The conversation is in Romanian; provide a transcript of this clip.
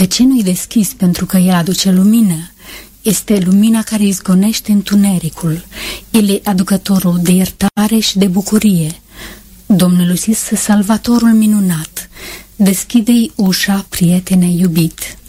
De ce nu-i deschizi? Pentru că El aduce lumină. Este lumina care izgonește întunericul. El e aducătorul de iertare și de bucurie. Domnul Iisus, Salvatorul minunat. Deschide-i ușa, prietene iubit.